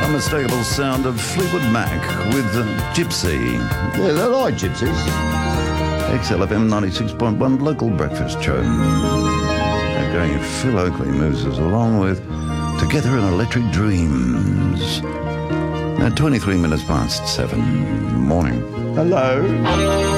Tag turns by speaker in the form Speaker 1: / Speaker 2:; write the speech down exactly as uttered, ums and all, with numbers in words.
Speaker 1: unmistakable sound of Fleetwood Mac with uh, Gypsy.
Speaker 2: Yeah, they like gypsies.
Speaker 1: X L F M ninety-six point one local breakfast show. Outgoing Phil Oakley moves us along with Together in Electric Dreams. Now twenty-three minutes past seven. Morning.
Speaker 2: Hello.